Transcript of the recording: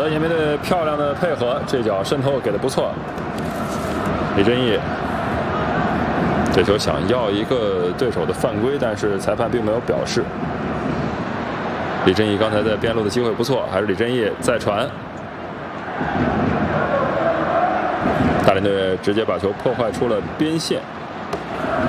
德前面队漂亮的配合，这脚渗透给的不错。李振义这球想要一个对手的犯规，但是裁判并没有表示。李振义刚才在边路的机会不错，还是李振义再传。大连队直接把球破坏出了边线。